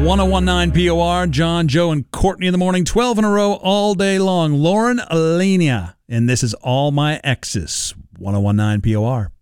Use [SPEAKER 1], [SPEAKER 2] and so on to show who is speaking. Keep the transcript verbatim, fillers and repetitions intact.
[SPEAKER 1] ten nineteen P O R, John, Joe, and Courtney in the morning, twelve in a row all day long. Lauren Alenia, and this is All My Exes, ten nineteen P O R.